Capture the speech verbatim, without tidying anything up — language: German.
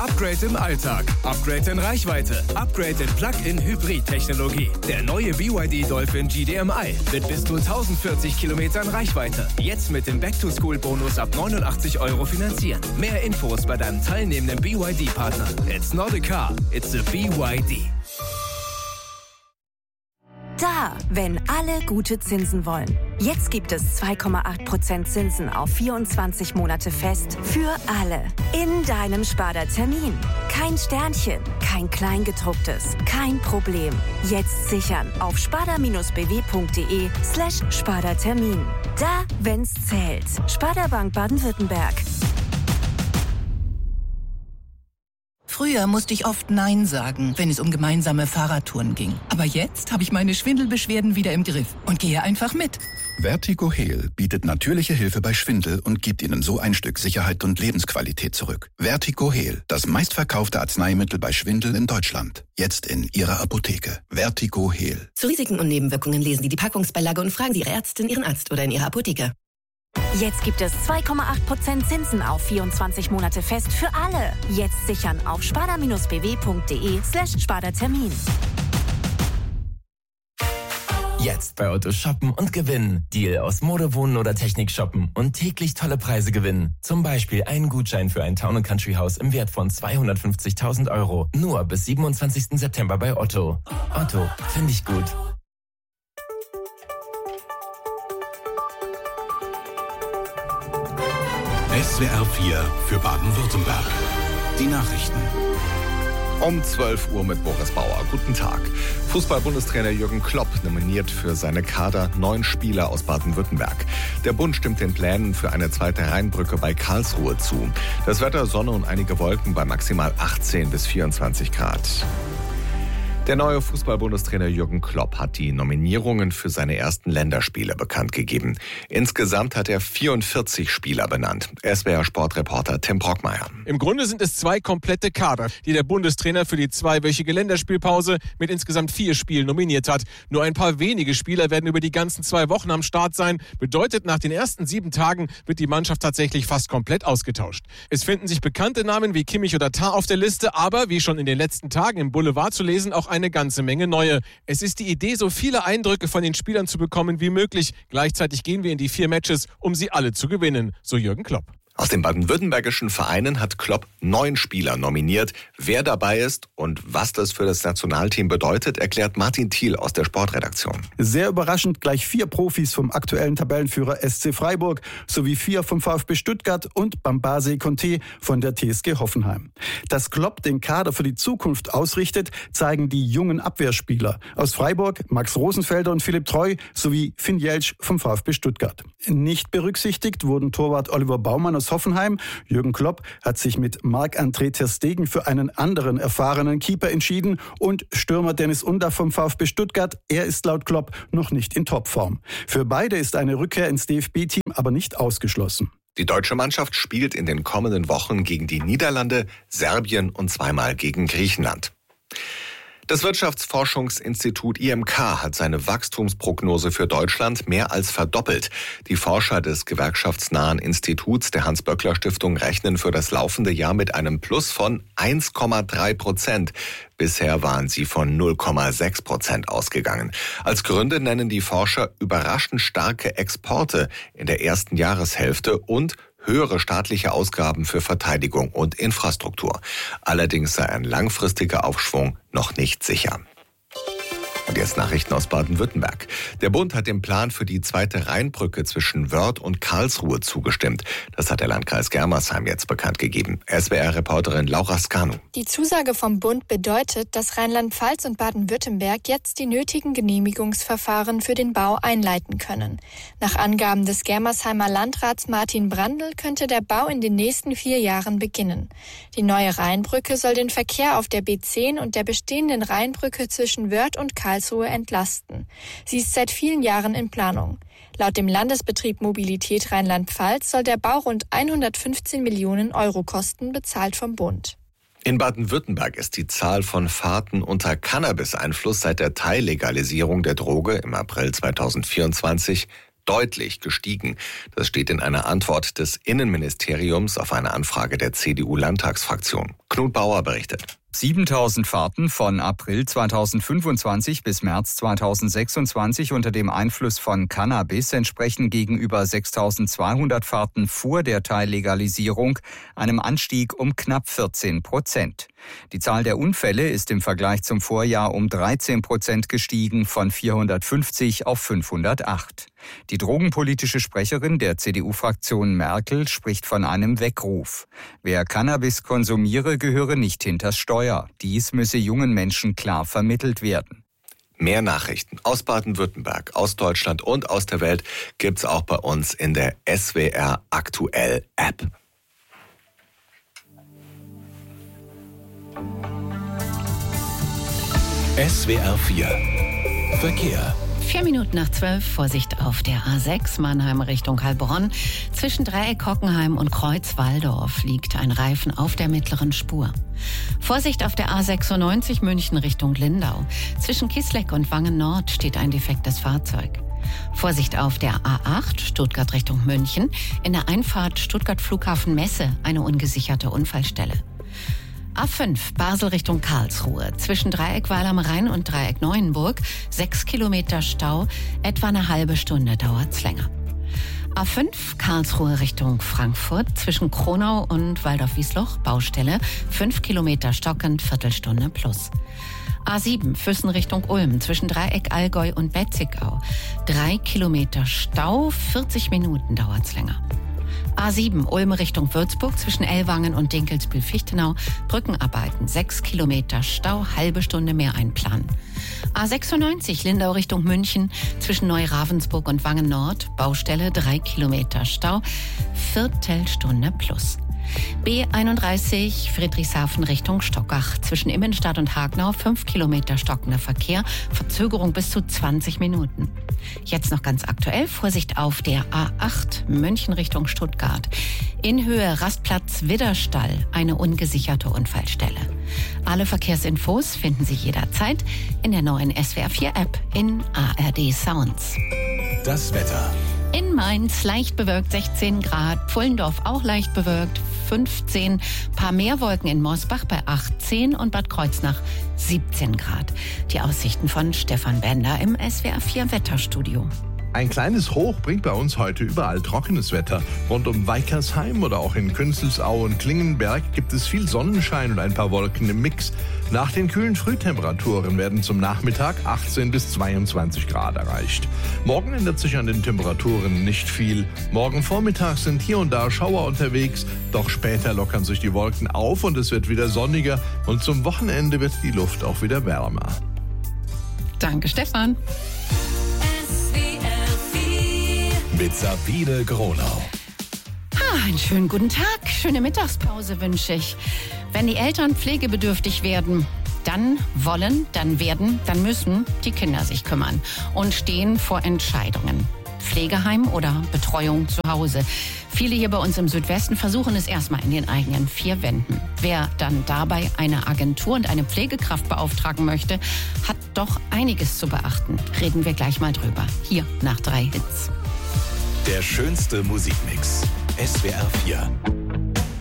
Upgrade im Alltag, Upgrade in Reichweite, Upgrade in Plug-in-Hybrid-Technologie. Der neue B Y D Dolphin G D M I mit bis zu tausendvierzig Kilometern Reichweite. Jetzt mit dem Back-to-School-Bonus ab neunundachtzig Euro finanzieren. Mehr Infos bei deinem teilnehmenden B Y D-Partner. It's not a car, it's a B Y D. Da, wenn alle gute Zinsen wollen. Jetzt gibt es zwei Komma acht Prozent Zinsen auf vierundzwanzig Monate fest für alle. In deinem Sparda-Termin. Kein Sternchen, kein Kleingedrucktes, kein Problem. Jetzt sichern auf sparda-bw.de slash Sparda-Termin. Da, wenn's zählt. Sparda Bank Baden-Württemberg. Früher musste ich oft Nein sagen, wenn es um gemeinsame Fahrradtouren ging. Aber jetzt habe ich meine Schwindelbeschwerden wieder im Griff und gehe einfach mit. Vertigo Heal bietet natürliche Hilfe bei Schwindel und gibt Ihnen so ein Stück Sicherheit und Lebensqualität zurück. Vertigo Heal, das meistverkaufte Arzneimittel bei Schwindel in Deutschland. Jetzt in Ihrer Apotheke. Vertigo Heal. Zu Risiken und Nebenwirkungen lesen Sie die Packungsbeilage und fragen Sie Ihre Ärztin, Ihren Arzt oder in Ihrer Apotheke. Jetzt gibt es zwei Komma acht Prozent Zinsen auf vierundzwanzig Monate fest für alle. Jetzt sichern auf sparda-bw.de slash Sparda-Termin. Jetzt bei Otto shoppen und gewinnen. Deal aus Mode, Wohnen oder Technik shoppen und täglich tolle Preise gewinnen. Zum Beispiel einen Gutschein für ein Town and Country Haus im Wert von zweihundertfünfzigtausend Euro. Nur bis siebenundzwanzigsten September bei Otto. Otto, finde ich gut. S W R vier für Baden-Württemberg. Die Nachrichten. Um zwölf Uhr mit Boris Bauer. Guten Tag. Fußball-Bundestrainer Jürgen Klopp nominiert für seine Kader neun Spieler aus Baden-Württemberg. Der Bund stimmt den Plänen für eine zweite Rheinbrücke bei Karlsruhe zu. Das Wetter, Sonne und einige Wolken bei maximal achtzehn bis vierundzwanzig Grad. Der neue Fußball-Bundestrainer Jürgen Klopp hat die Nominierungen für seine ersten Länderspiele bekannt gegeben. Insgesamt hat er vierundvierzig Spieler benannt. S W R-Sportreporter Tim Brockmeier. Im Grunde sind es zwei komplette Kader, die der Bundestrainer für die zweiwöchige Länderspielpause mit insgesamt vier Spielen nominiert hat. Nur ein paar wenige Spieler werden über die ganzen zwei Wochen am Start sein. Bedeutet, nach den ersten sieben Tagen wird die Mannschaft tatsächlich fast komplett ausgetauscht. Es finden sich bekannte Namen wie Kimmich oder Tah auf der Liste, aber wie schon in den letzten Tagen im Boulevard zu lesen, auch ein eine ganze Menge neue. Es ist die Idee, so viele Eindrücke von den Spielern zu bekommen wie möglich. Gleichzeitig gehen wir in die vier Matches, um sie alle zu gewinnen, so Jürgen Klopp. Aus den baden-württembergischen Vereinen hat Klopp neun Spieler nominiert. Wer dabei ist und was das für das Nationalteam bedeutet, erklärt Martin Thiel aus der Sportredaktion. Sehr überraschend gleich vier Profis vom aktuellen Tabellenführer S C Freiburg sowie vier vom VfB Stuttgart und Bambase Conte von der T S G Hoffenheim. Dass Klopp den Kader für die Zukunft ausrichtet, zeigen die jungen Abwehrspieler aus Freiburg, Max Rosenfelder und Philipp Treu sowie Finn Jeltsch vom VfB Stuttgart. Nicht berücksichtigt wurden Torwart Oliver Baumann aus Hoffenheim. Jürgen Klopp hat sich mit Marc-André ter Stegen für einen anderen erfahrenen Keeper entschieden und Stürmer Dennis Undaff vom VfB Stuttgart. Er ist laut Klopp noch nicht in Topform. Für beide ist eine Rückkehr ins D F B-Team aber nicht ausgeschlossen. Die deutsche Mannschaft spielt in den kommenden Wochen gegen die Niederlande, Serbien und zweimal gegen Griechenland. Das Wirtschaftsforschungsinstitut I M K hat seine Wachstumsprognose für Deutschland mehr als verdoppelt. Die Forscher des gewerkschaftsnahen Instituts der Hans-Böckler-Stiftung rechnen für das laufende Jahr mit einem Plus von eins Komma drei Prozent. Bisher waren sie von null Komma sechs Prozent ausgegangen. Als Gründe nennen die Forscher überraschend starke Exporte in der ersten Jahreshälfte und höhere staatliche Ausgaben für Verteidigung und Infrastruktur. Allerdings sei ein langfristiger Aufschwung noch nicht sicher. Und jetzt Nachrichten aus Baden-Württemberg. Der Bund hat dem Plan für die zweite Rheinbrücke zwischen Wörth und Karlsruhe zugestimmt. Das hat der Landkreis Germersheim jetzt bekannt gegeben. S W R-Reporterin Laura Skanu. Die Zusage vom Bund bedeutet, dass Rheinland-Pfalz und Baden-Württemberg jetzt die nötigen Genehmigungsverfahren für den Bau einleiten können. Nach Angaben des Germersheimer Landrats Martin Brandl könnte der Bau in den nächsten vier Jahren beginnen. Die neue Rheinbrücke soll den Verkehr auf der B zehn und der bestehenden Rheinbrücke zwischen Wörth und Karlsruhe entlasten. Sie ist seit vielen Jahren in Planung. Laut dem Landesbetrieb Mobilität Rheinland-Pfalz soll der Bau rund hundertfünfzehn Millionen Euro kosten, bezahlt vom Bund. In Baden-Württemberg ist die Zahl von Fahrten unter Cannabis-Einfluss seit der Teillegalisierung der Droge im April zweitausendvierundzwanzig deutlich gestiegen. Das steht in einer Antwort des Innenministeriums auf eine Anfrage der C D U-Landtagsfraktion. Knut Bauer berichtet. siebentausend Fahrten von April zweitausendfünfundzwanzig bis März zweitausendsechsundzwanzig unter dem Einfluss von Cannabis entsprechen gegenüber sechstausendzweihundert Fahrten vor der Teillegalisierung einem Anstieg um knapp vierzehn Prozent. Die Zahl der Unfälle ist im Vergleich zum Vorjahr um dreizehn Prozent gestiegen, von vierhundertfünfzig auf fünfhundertacht. Die drogenpolitische Sprecherin der C D U-Fraktion Merkel spricht von einem Weckruf. Wer Cannabis konsumiere, gehöre nicht hinters Steuer. Dies müsse jungen Menschen klar vermittelt werden. Mehr Nachrichten aus Baden-Württemberg, aus Deutschland und aus der Welt gibt's auch bei uns in der S W R Aktuell App. S W R vier Verkehr. Vier Minuten nach zwölf, Vorsicht auf der A sechs, Mannheim Richtung Heilbronn. Zwischen Dreieck Hockenheim und Kreuz Walldorf liegt ein Reifen auf der mittleren Spur. Vorsicht auf der A sechsundneunzig, München Richtung Lindau. Zwischen Kisleck und Wangen Nord steht ein defektes Fahrzeug. Vorsicht auf der A acht, Stuttgart Richtung München. In der Einfahrt Stuttgart Flughafen Messe eine ungesicherte Unfallstelle. A fünf, Basel Richtung Karlsruhe. Zwischen Dreieck Weil am Rhein und Dreieck Neuenburg sechs Kilometer Stau, etwa eine halbe Stunde dauert's länger. A fünf, Karlsruhe Richtung Frankfurt. Zwischen Kronau und Waldorf-Wiesloch Baustelle, fünf Kilometer stockend, Viertelstunde plus. A sieben, Füssen Richtung Ulm. Zwischen Dreieck Allgäu und Betzigau. Drei Kilometer Stau, vierzig Minuten dauert's länger. A sieben, Ulm Richtung Würzburg, zwischen Ellwangen und Dinkelsbühl-Fichtenau, Brückenarbeiten, sechs Kilometer Stau, halbe Stunde mehr einplanen. A sechsundneunzig, Lindau Richtung München, zwischen Neu-Ravensburg und Wangen Nord, Baustelle, drei Kilometer Stau, Viertelstunde plus. B einunddreißig, Friedrichshafen Richtung Stockach. Zwischen Immenstadt und Hagnau fünf Kilometer stockender Verkehr, Verzögerung bis zu zwanzig Minuten. Jetzt noch ganz aktuell, Vorsicht auf der A acht, München Richtung Stuttgart. In Höhe Rastplatz Widderstall, eine ungesicherte Unfallstelle. Alle Verkehrsinfos finden Sie jederzeit in der neuen S W R vier App in A R D Sounds. Das Wetter. In Mainz leicht bewölkt sechzehn Grad, Pfullendorf auch leicht bewölkt fünfzehn, paar Meerwolken in Mosbach bei achtzehn und Bad Kreuznach siebzehn Grad. Die Aussichten von Stefan Bender im S W R vier Wetterstudio. Ein kleines Hoch bringt bei uns heute überall trockenes Wetter. Rund um Weikersheim oder auch in Künzelsau und Klingenberg gibt es viel Sonnenschein und ein paar Wolken im Mix. Nach den kühlen Frühtemperaturen werden zum Nachmittag achtzehn bis zweiundzwanzig Grad erreicht. Morgen ändert sich an den Temperaturen nicht viel. Morgen Vormittag sind hier und da Schauer unterwegs, doch später lockern sich die Wolken auf und es wird wieder sonniger und zum Wochenende wird die Luft auch wieder wärmer. Danke, Stefan. Mit Sabine Gronau. Ah, einen schönen guten Tag, schöne Mittagspause wünsche ich. Wenn die Eltern pflegebedürftig werden, dann wollen, dann werden, dann müssen die Kinder sich kümmern und stehen vor Entscheidungen. Pflegeheim oder Betreuung zu Hause. Viele hier bei uns im Südwesten versuchen es erstmal in den eigenen vier Wänden. Wer dann dabei eine Agentur und eine Pflegekraft beauftragen möchte, hat doch einiges zu beachten. Reden wir gleich mal drüber. Hier nach drei Hits. Der schönste Musikmix. S W R vier.